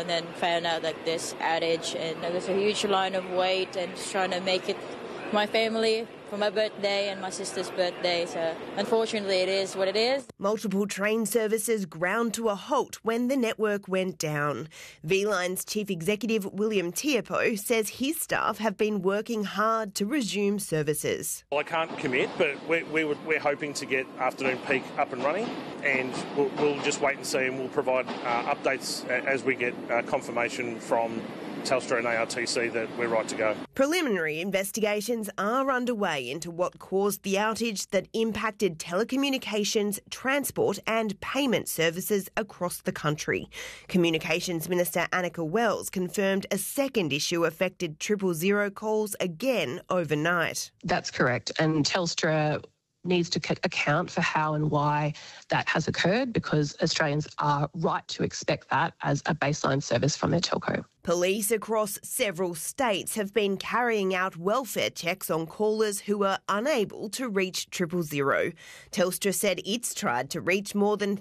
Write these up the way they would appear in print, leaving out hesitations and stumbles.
and then found out like this outage, and there was a huge line of wait and just trying to make it my family for my birthday and my sister's birthday. So unfortunately it is what it is. Multiple train services ground to a halt when the network went down. V-Line's Chief Executive William Tiapo says his staff have been working hard to resume services. Well, I can't commit, but we're hoping to get afternoon peak up and running, and we'll just wait and see, and we'll provide updates as we get confirmation from Telstra and ARTC that we're right to go. Preliminary investigations are underway into what caused the outage that impacted telecommunications, transport and payment services across the country. Communications Minister Annika Wells confirmed a second issue affected 000 calls again overnight. That's correct, and Telstra needs to account for how and why that has occurred, because Australians are right to expect that as a baseline service from their telco. Police across several states have been carrying out welfare checks on callers who are unable to reach 000. Telstra said it's tried to reach more than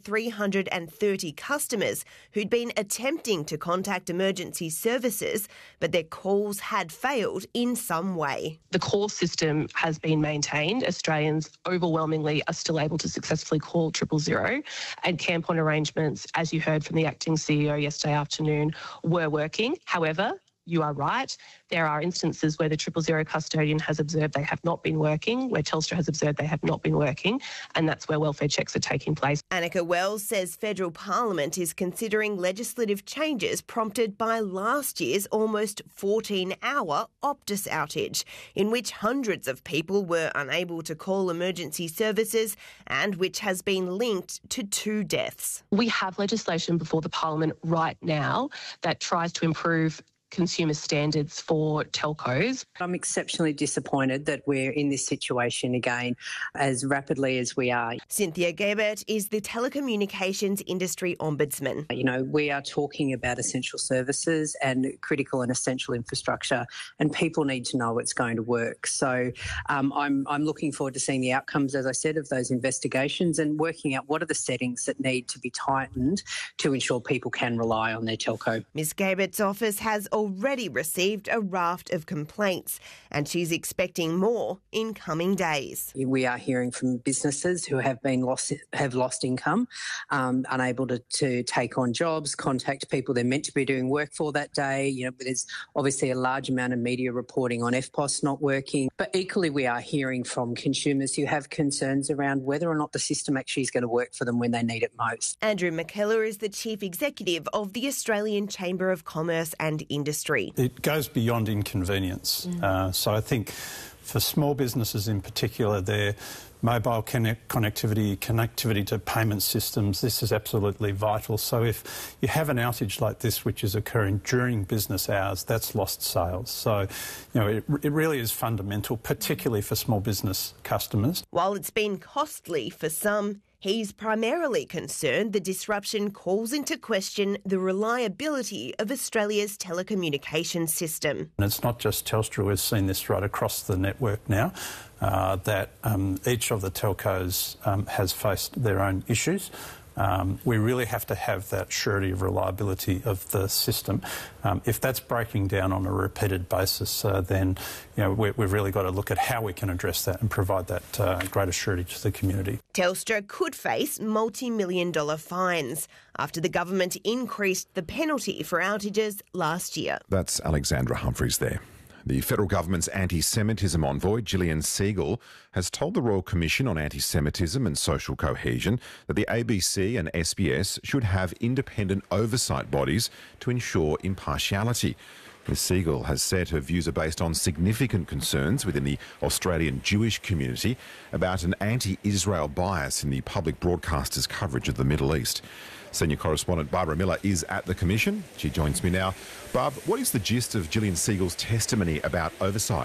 330 customers who'd been attempting to contact emergency services, but their calls had failed in some way. The call system has been maintained. Australians overwhelmingly are still able to successfully call 000, and camp on arrangements, as you heard from the acting CEO yesterday afternoon, were working. However, you are right, there are instances where the 000 custodian has observed they have not been working, where Telstra has observed they have not been working, and that's where welfare checks are taking place. Annika Wells says federal parliament is considering legislative changes prompted by last year's almost 14-hour Optus outage, in which hundreds of people were unable to call emergency services and which has been linked to 2 deaths. We have legislation before the parliament right now that tries to improve consumer standards for telcos. I'm exceptionally disappointed that we're in this situation again as rapidly as we are. Cynthia Gebert is the telecommunications industry ombudsman. You know, we are talking about essential services and critical and essential infrastructure, and people need to know it's going to work. So I'm looking forward to seeing the outcomes, as I said, of those investigations and working out what are the settings that need to be tightened to ensure people can rely on their telco. Ms Gebert's office has already received a raft of complaints, and she's expecting more in coming days. We are hearing from businesses who have lost income, unable to take on jobs, contact people they're meant to be doing work for that day. You know, there's obviously a large amount of media reporting on FPOS not working. But equally, we are hearing from consumers who have concerns around whether or not the system actually is going to work for them when they need it most. Andrew McKellar is the Chief Executive of the Australian Chamber of Commerce and Industry. It goes beyond inconvenience. So I think for small businesses in particular, their mobile connectivity to payment systems, this is absolutely vital. So if you have an outage like this, which is occurring during business hours, that's lost sales. So, you know, it really is fundamental, particularly for small business customers. While it's been costly for some, he's primarily concerned the disruption calls into question the reliability of Australia's telecommunications system. And it's not just Telstra, we've seen this right across the network now, that each of the telcos has faced their own issues. We really have to have that surety of reliability of the system. If that's breaking down on a repeated basis, then we've really got to look at how we can address that and provide that greater surety to the community. Telstra could face multi-million-dollar fines after the government increased the penalty for outages last year. That's Alexandra Humphreys there. The federal government's anti-Semitism envoy, Gillian Siegel, has told the Royal Commission on Anti-Semitism and Social Cohesion that the ABC and SBS should have independent oversight bodies to ensure impartiality. Ms Siegel has said her views are based on significant concerns within the Australian Jewish community about an anti-Israel bias in the public broadcasters' coverage of the Middle East. Senior correspondent Barbara Miller is at the Commission. She joins me now. Barb, what is the gist of Gillian Siegel's testimony about oversight?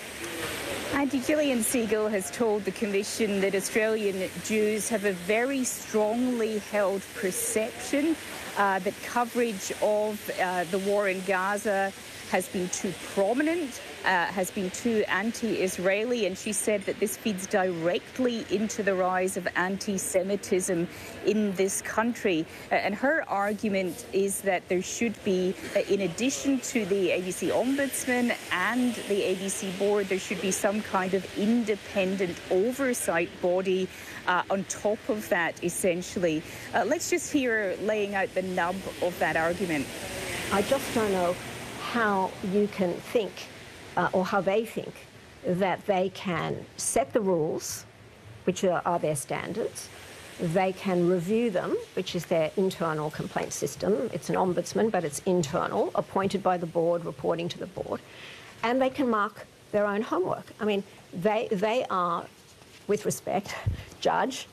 Gillian Siegel has told the Commission that Australian Jews have a very strongly held perception that coverage of the war in Gaza has been too prominent has been too anti-Israeli, and she said that this feeds directly into the rise of anti-Semitism in this country. And her argument is that there should be, in addition to the ABC Ombudsman and the ABC Board, there should be some kind of independent oversight body on top of that, essentially. Let's just hear her laying out the nub of that argument. I just don't know how you can think, or how they think, that they can set the rules, which are their standards. They can review them, which is their internal complaint system. It's an ombudsman, but it's internal, appointed by the board, reporting to the board. And they can mark their own homework. I mean, they are, with respect, judge,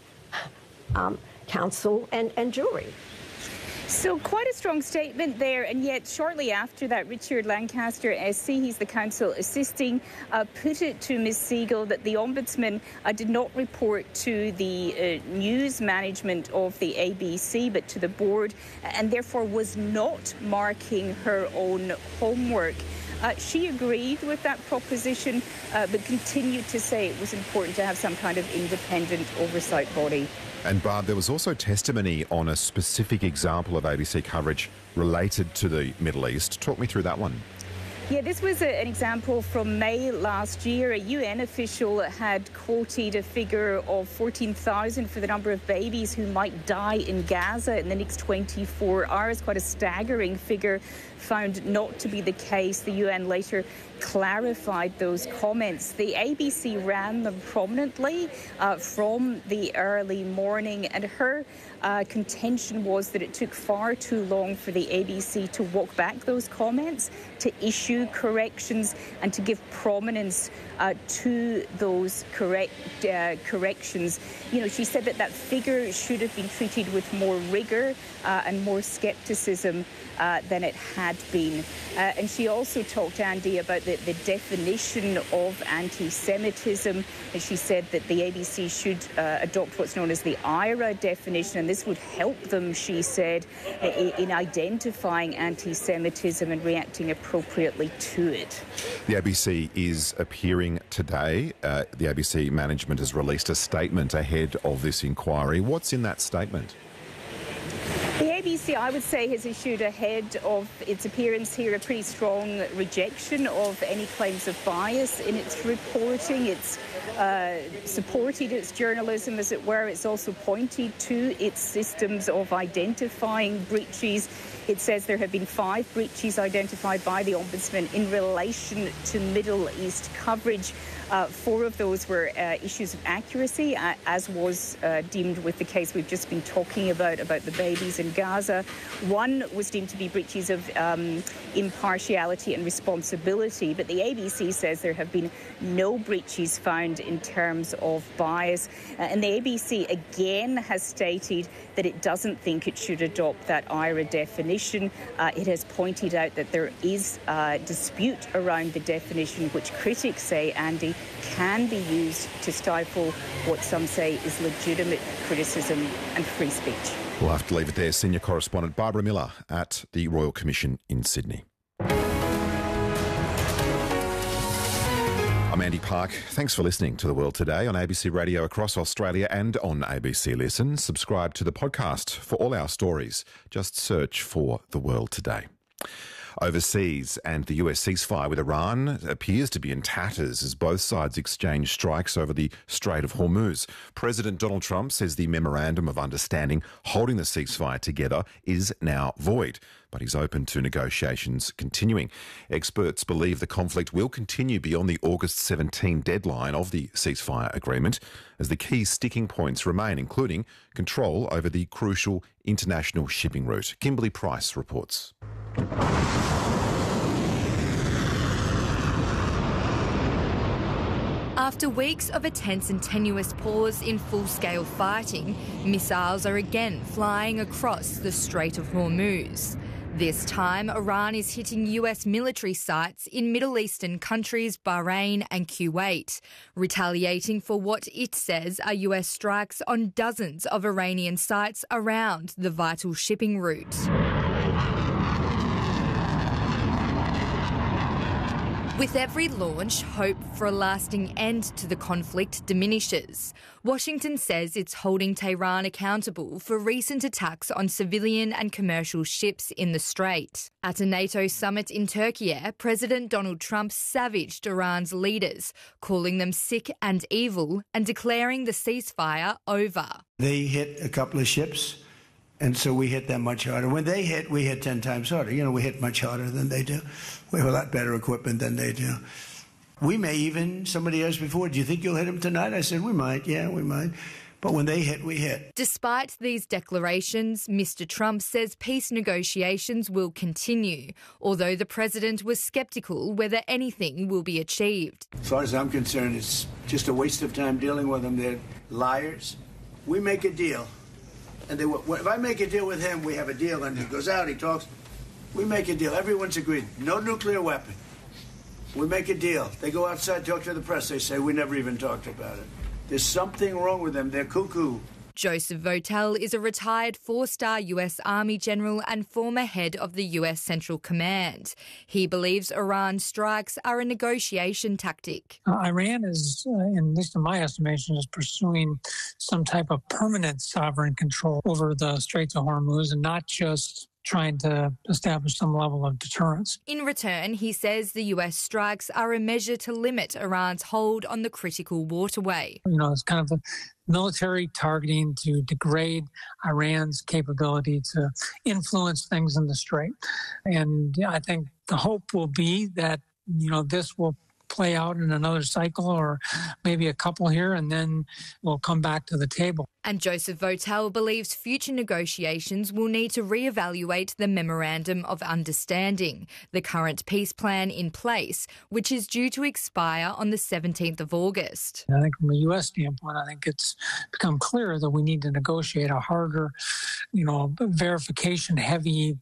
counsel and jury. So quite a strong statement there, and yet shortly after that, Richard Lancaster SC, he's the counsel assisting, put it to Ms Siegel that the Ombudsman did not report to the news management of the ABC but to the board, and therefore was not marking her own homework. She agreed with that proposition, but continued to say it was important to have some kind of independent oversight body. And Barb, there was also testimony on a specific example of ABC coverage related to the Middle East. Talk me through that one. Yeah, this was an example from May last year. A UN official had quoted a figure of 14,000 for the number of babies who might die in Gaza in the next 24 hours. Quite a staggering figure, found not to be the case. The UN later clarified those comments. The ABC ran them prominently from the early morning, and her contention was that it took far too long for the ABC to walk back those comments, to issue corrections and to give prominence to those corrections. You know, she said that figure should have been treated with more rigour and more scepticism than it had been. And she also talked, Andy, about the definition of anti-Semitism. And she said that the ABC should adopt what's known as the IRA definition, and this would help them, she said, in identifying anti-Semitism and reacting appropriately to it. The ABC is appearing today. The ABC management has released a statement ahead of this inquiry. What's in that statement? The ABC, I would say, has issued ahead of its appearance here a pretty strong rejection of any claims of bias in its reporting. It's supported its journalism, as it were. It's also pointed to its systems of identifying breaches. It says there have been 5 breaches identified by the Ombudsman in relation to Middle East coverage. 4 of those were issues of accuracy, as was deemed with the case we've just been talking about the babies in Gaza. 1 was deemed to be breaches of impartiality and responsibility, but the ABC says there have been no breaches found in terms of bias. And the ABC again has stated that it doesn't think it should adopt that IRA definition. It has pointed out that there is a dispute around the definition, which critics say, Andy, can be used to stifle what some say is legitimate criticism and free speech. We'll have to leave it there. Senior correspondent Barbara Miller at the Royal Commission in Sydney. I'm Andy Park. Thanks for listening to The World Today on ABC Radio across Australia and on ABC Listen. Subscribe to the podcast for all our stories. Just search for The World Today. Overseas, and the US ceasefire with Iran appears to be in tatters as both sides exchange strikes over the Strait of Hormuz. President Donald Trump says the memorandum of understanding holding the ceasefire together is now void, but he's open to negotiations continuing. Experts believe the conflict will continue beyond the August 17 deadline of the ceasefire agreement, as the key sticking points remain, including control over the crucial international shipping route. Kimberly Price reports. After weeks of a tense and tenuous pause in full-scale fighting, missiles are again flying across the Strait of Hormuz. This time, Iran is hitting US military sites in Middle Eastern countries Bahrain and Kuwait, retaliating for what it says are US strikes on dozens of Iranian sites around the vital shipping route. With every launch, hope for a lasting end to the conflict diminishes. Washington says it's holding Tehran accountable for recent attacks on civilian and commercial ships in the Strait. At a NATO summit in Turkey, President Donald Trump savaged Iran's leaders, calling them sick and evil and declaring the ceasefire over. They hit a couple of ships, and so we hit them much harder. When they hit, we hit 10 times harder. We hit much harder than they do. We have a lot better equipment than they do. We may even, somebody asked before, do you think you'll hit them tonight? I said, we might. Yeah, we might. But when they hit, we hit. Despite these declarations, Mr. Trump says peace negotiations will continue, although the president was sceptical whether anything will be achieved. As far as I'm concerned, it's just a waste of time dealing with them. They're liars. We make a deal. And if I make a deal with him, we have a deal, and he goes out, he talks. We make a deal. Everyone's agreed. No nuclear weapon. We make a deal. They go outside, talk to the press. They say, we never even talked about it. There's something wrong with them. They're cuckoo. Joseph Votel is a retired 4-star US Army general and former head of the US Central Command. He believes Iran's strikes are a negotiation tactic. Iran is, at least in my estimation, is pursuing some type of permanent sovereign control over the Straits of Hormuz and not just trying to establish some level of deterrence. In return, he says the US strikes are a measure to limit Iran's hold on the critical waterway. It's kind of a military targeting to degrade Iran's capability to influence things in the Strait. And I think the hope will be that, this will play out in another cycle or maybe a couple here, and then we'll come back to the table. And Joseph Votel believes future negotiations will need to reevaluate the Memorandum of Understanding, the current peace plan in place, which is due to expire on the 17th of August. I think from a U.S. standpoint, I think it's become clear that we need to negotiate a harder, verification-heavy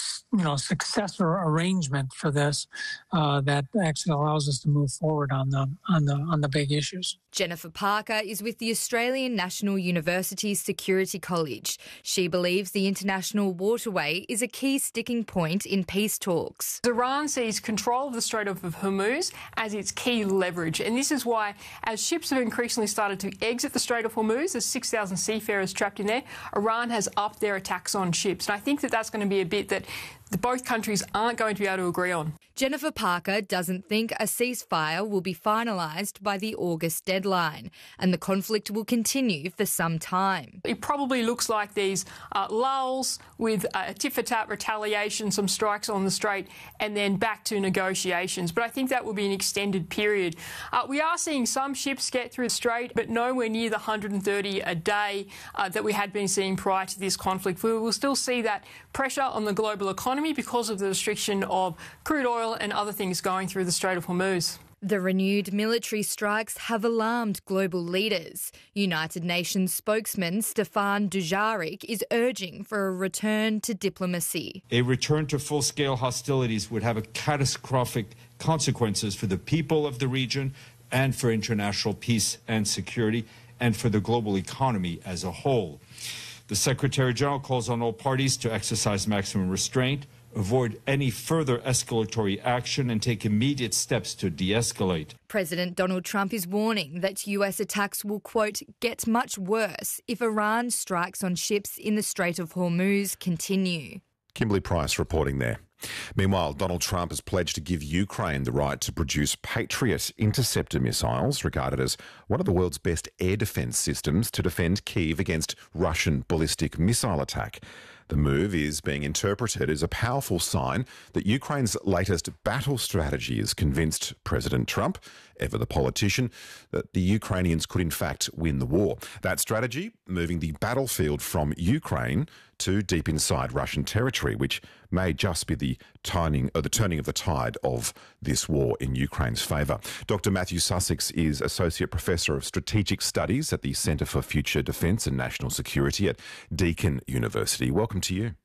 successor arrangement for this that actually allows us to move forward on the big issues. Jennifer Parker is with the Australian National University Security College. She believes the international waterway is a key sticking point in peace talks. Iran sees control of the Strait of Hormuz as its key leverage, and this is why, as ships have increasingly started to exit the Strait of Hormuz, there's 6,000 seafarers trapped in there, Iran has upped their attacks on ships. And I think that that's going to be a bit that both countries aren't going to be able to agree on. Jennifer Parker doesn't think a ceasefire will be finalised by the August deadline, and the conflict will continue for some time. It probably looks like these lulls with tit-for-tat retaliation, some strikes on the Strait, and then back to negotiations. But I think that will be an extended period. We are seeing some ships get through the Strait, but nowhere near the 130 a day that we had been seeing prior to this conflict. We will still see that pressure on the global economy because of the restriction of crude oil and other things going through the Strait of Hormuz. The renewed military strikes have alarmed global leaders. United Nations spokesman Stefan Dujarric is urging for a return to diplomacy. A return to full-scale hostilities would have catastrophic consequences for the people of the region and for international peace and security and for the global economy as a whole. The Secretary-General calls on all parties to exercise maximum restraint, avoid any further escalatory action and take immediate steps to de-escalate. President Donald Trump is warning that US attacks will, quote, get much worse if Iran's strikes on ships in the Strait of Hormuz continue. Kimberly Price reporting there. Meanwhile, Donald Trump has pledged to give Ukraine the right to produce Patriot interceptor missiles, regarded as one of the world's best air defence systems to defend Kyiv against Russian ballistic missile attack. The move is being interpreted as a powerful sign that Ukraine's latest battle strategy has convinced President Trump, ever the politician, that the Ukrainians could in fact win the war. That strategy, moving the battlefield from Ukraine to deep inside Russian territory, which may just be the turning of the tide of this war in Ukraine's favour. Dr. Matthew Sussex is Associate Professor of Strategic Studies at the Centre for Future Defence and National Security at Deakin University. Welcome to you.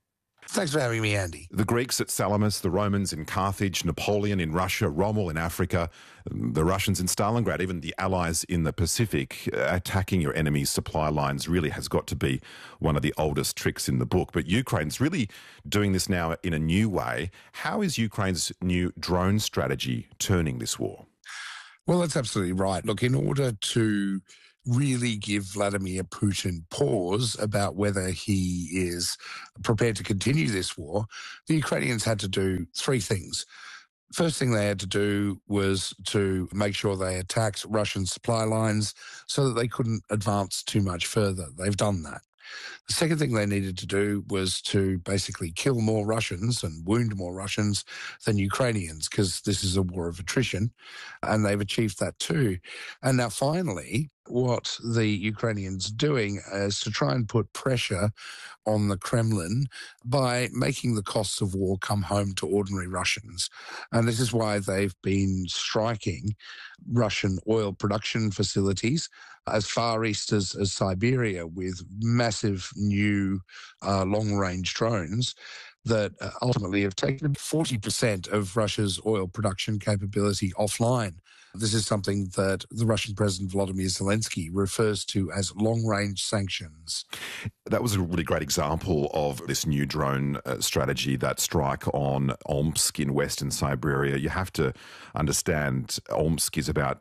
Thanks for having me, Andy. The Greeks at Salamis, the Romans in Carthage, Napoleon in Russia, Rommel in Africa, the Russians in Stalingrad, even the Allies in the Pacific, attacking your enemy's supply lines really has got to be one of the oldest tricks in the book. But Ukraine's really doing this now in a new way. How is Ukraine's new drone strategy turning this war? Well, that's absolutely right. Look, in order to really give Vladimir Putin pause about whether he is prepared to continue this war, the Ukrainians had to do three things. First thing they had to do was to make sure they attacked Russian supply lines so that they couldn't advance too much further. They've done that. The second thing they needed to do was to basically kill more Russians and wound more Russians than Ukrainians, because this is a war of attrition, and they've achieved that too. And now finally, what the Ukrainians are doing is to try and put pressure on the Kremlin by making the costs of war come home to ordinary Russians. And this is why they've been striking Russian oil production facilities as far east as Siberia with massive new long-range drones that ultimately have taken 40% of Russia's oil production capability offline. This is something that the Russian President Volodymyr Zelensky refers to as long-range sanctions. That was a really great example of this new drone strategy, that strike on Omsk in western Siberia. You have to understand Omsk is about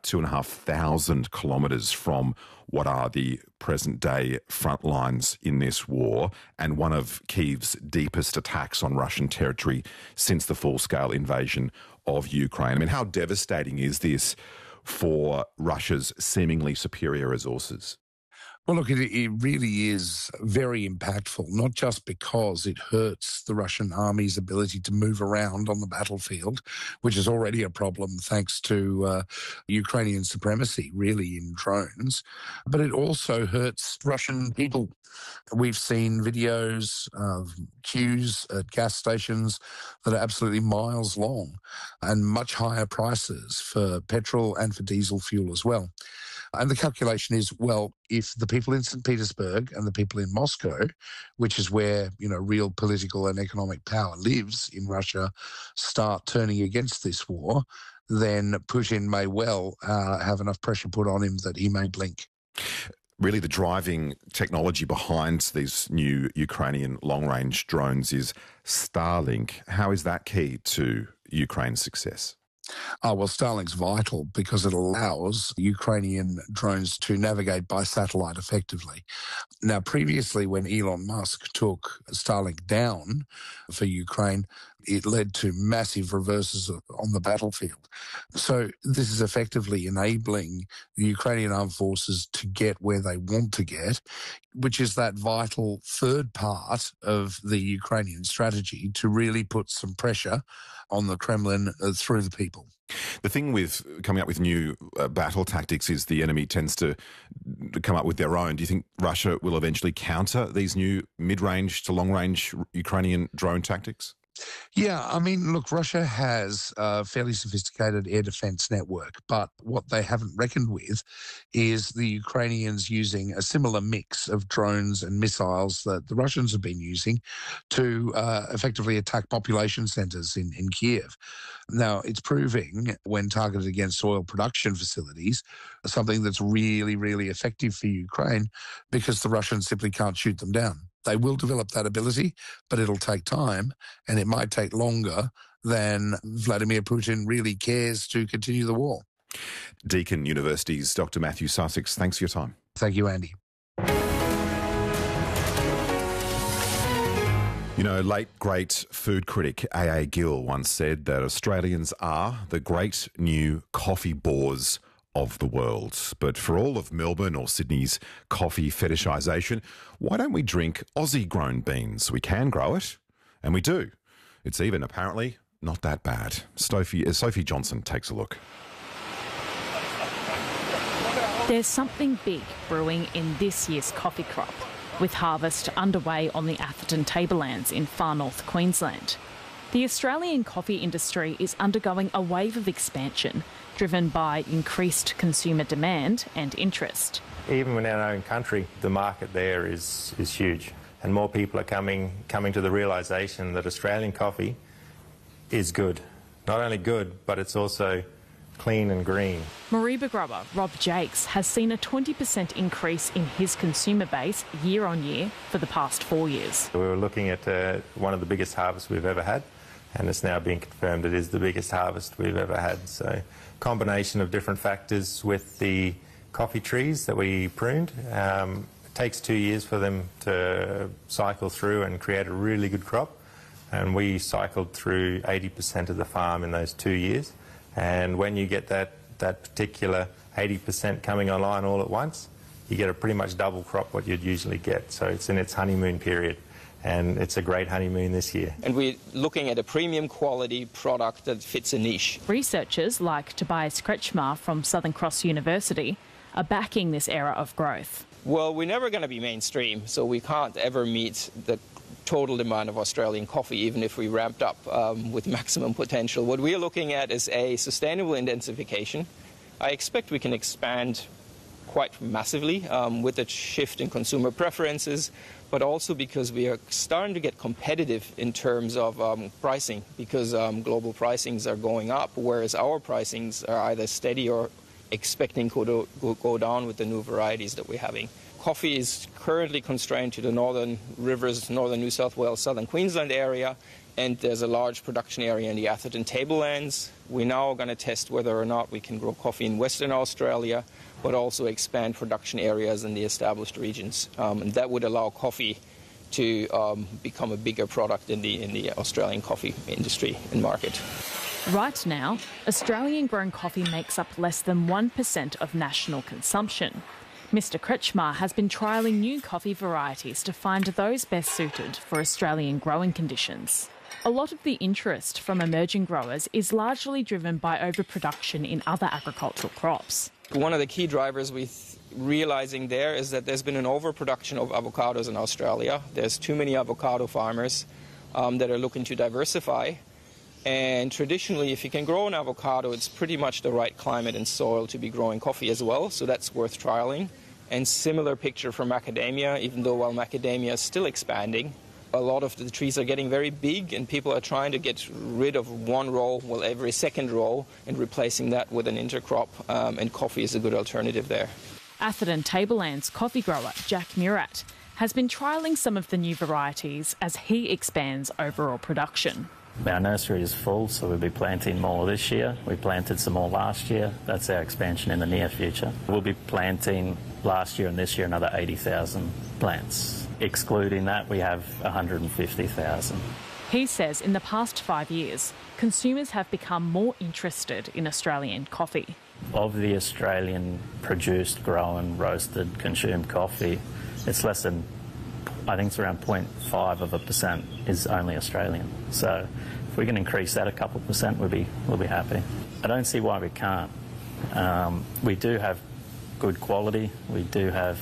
2,500 kilometres from what are the present-day front lines in this war, and one of Kyiv's deepest attacks on Russian territory since the full-scale invasion of Ukraine. I mean, how devastating is this for Russia's seemingly superior resources? Well, look, it really is very impactful, not just because it hurts the Russian army's ability to move around on the battlefield, which is already a problem thanks to Ukrainian supremacy, really, in drones, but it also hurts Russian people. We've seen videos of queues at gas stations that are absolutely miles long and much higher prices for petrol and for diesel fuel as well. And the calculation is, well, if the people in St. Petersburg and the people in Moscow, which is where, real political and economic power lives in Russia, start turning against this war, then Putin may well have enough pressure put on him that he may blink. Really, the driving technology behind these new Ukrainian long-range drones is Starlink. How is that key to Ukraine's success? Well, Starlink's vital because it allows Ukrainian drones to navigate by satellite effectively. Now, previously, when Elon Musk took Starlink down for Ukraine, it led to massive reverses on the battlefield. So this is effectively enabling the Ukrainian armed forces to get where they want to get, which is that vital third part of the Ukrainian strategy to really put some pressure on the Kremlin through the people. The thing with coming up with new battle tactics is the enemy tends to come up with their own. Do you think Russia will eventually counter these new mid-range to long-range Ukrainian drone tactics? Yeah, I mean, look, Russia has a fairly sophisticated air defense network, but what they haven't reckoned with is the Ukrainians using a similar mix of drones and missiles that the Russians have been using to effectively attack population centers in Kiev. Now, it's proving, when targeted against oil production facilities, something that's really, really effective for Ukraine because the Russians simply can't shoot them down. They will develop that ability, but it'll take time, and it might take longer than Vladimir Putin really cares to continue the war. Deakin University's Dr. Matthew Sussex, thanks for your time. Thank you, Andy. Late great food critic A.A. Gill once said that Australians are the great new coffee bores of the world. But for all of Melbourne or Sydney's coffee fetishisation, why don't we drink Aussie-grown beans? We can grow it, and we do. It's even, apparently, not that bad. Sophie Johnson takes a look. There's something big brewing in this year's coffee crop, with harvest underway on the Atherton Tablelands in far north Queensland. The Australian coffee industry is undergoing a wave of expansion, driven by increased consumer demand and interest. Even in our own country, the market there is huge. and more people are coming to the realisation that Australian coffee is good. Not only good, but it's also clean and green. Mareeba grower Rob Jakes has seen a 20% increase in his consumer base year on year for the past 4 years. We were looking at one of the biggest harvests we've ever had, and it's now been confirmed it is the biggest harvest we've ever had. So, combination of different factors with the coffee trees that we pruned. It takes 2 years for them to cycle through and create a really good crop, and we cycled through 80% of the farm in those 2 years. And when you get that particular 80% coming online all at once, you get a pretty much double crop what you'd usually get. So it's in its honeymoon period, and it's a great honeymoon this year. And we're looking at a premium quality product that fits a niche. Researchers like Tobias Kretschmar from Southern Cross University are backing this era of growth. Well, we're never going to be mainstream, so we can't ever meet the total demand of Australian coffee, even if we ramped up with maximum potential. What we're looking at is a sustainable intensification. I expect we can expand quite massively with a shift in consumer preferences, but also because we are starting to get competitive in terms of pricing, because global pricings are going up, whereas our pricings are either steady or expecting to go down with the new varieties that we're having. Coffee is currently constrained to the northern rivers, northern New South Wales, southern Queensland area, and there's a large production area in the Atherton Tablelands. We're now going to test whether or not we can grow coffee in Western Australia, but also expand production areas in the established regions. And that would allow coffee to become a bigger product in the Australian coffee industry and market. Right now, Australian-grown coffee makes up less than 1% of national consumption. Mr Kretschmar has been trialling new coffee varieties to find those best suited for Australian growing conditions. A lot of the interest from emerging growers is largely driven by overproduction in other agricultural crops. One of the key drivers we're realising there is that there's been an overproduction of avocados in Australia. There's too many avocado farmers that are looking to diversify. And traditionally, if you can grow an avocado, it's pretty much the right climate and soil to be growing coffee as well, so that's worth trialling. And similar picture for macadamia, even though while macadamia is still expanding, a lot of the trees are getting very big and people are trying to get rid of one row, well, every second row, and replacing that with an intercrop, and coffee is a good alternative there. Atherton Tablelands coffee grower Jack Murat has been trialling some of the new varieties as he expands overall production. Our nursery is full, so we'll be planting more this year. We planted some more last year. That's our expansion in the near future. We'll be planting last year and this year another 80,000 plants. Excluding that, we have 150,000. He says in the past 5 years, consumers have become more interested in Australian coffee. Of the Australian produced, grown, roasted, consumed coffee, it's less than, I think it's around 0.5% is only Australian. So if we can increase that a couple percent, we'll be happy. I don't see why we can't. We do have good quality. We do have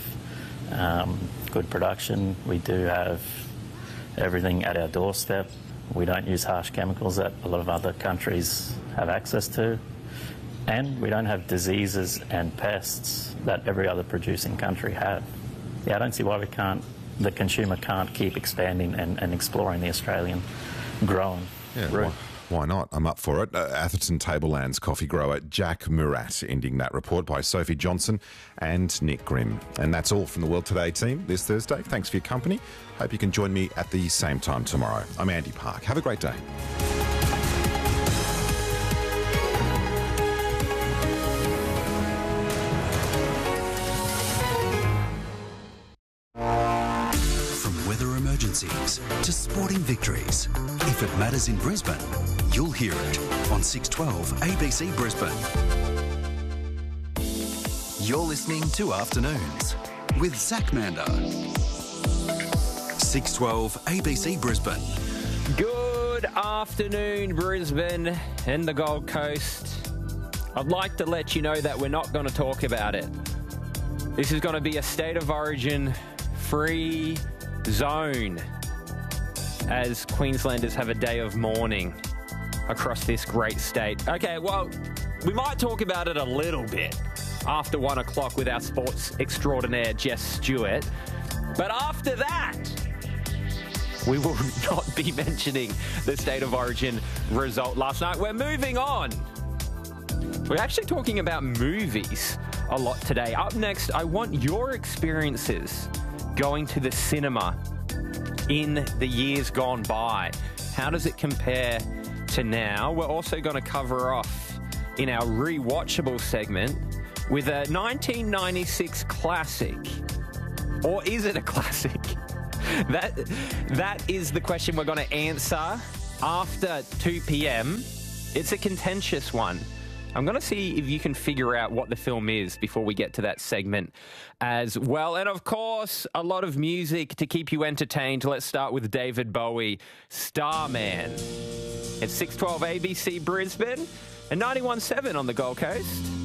good production. We do have everything at our doorstep. We don't use harsh chemicals that a lot of other countries have access to. And we don't have diseases and pests that every other producing country have. Yeah, I don't see why we can't. The consumer can't keep expanding and exploring the Australian growing route. Why not? I'm up for it. Atherton Tablelands coffee grower Jack Murat, ending that report by Sophie Johnson and Nick Grimm. And that's all from the World Today team this Thursday. Thanks for your company. Hope you can join me at the same time tomorrow. I'm Andy Park. Have a great day. To sporting victories. If it matters in Brisbane, you'll hear it on 612 ABC Brisbane. You're listening to Afternoons with Zach Mander. 612 ABC Brisbane. Good afternoon, Brisbane and the Gold Coast. I'd like to let you know that we're not going to talk about it. This is going to be a State of Origin free zone as Queenslanders have a day of mourning across this great state. Okay, well, we might talk about it a little bit after 1 o'clock with our sports extraordinaire Jess Stewart. But after that, we will not be mentioning the State of Origin result last night. We're moving on. We're actually talking about movies a lot today. Up next, I want your experiences going to the cinema in the years gone by. How does it compare to now? We're also going to cover off in our rewatchable segment with a 1996 classic. Or is it a classic? That is the question we're going to answer after 2 p.m. It's a contentious one. I'm going to see if you can figure out what the film is before we get to that segment as well. And of course, a lot of music to keep you entertained. Let's start with David Bowie, Starman. It's 6:12 ABC Brisbane and 91.7 on the Gold Coast.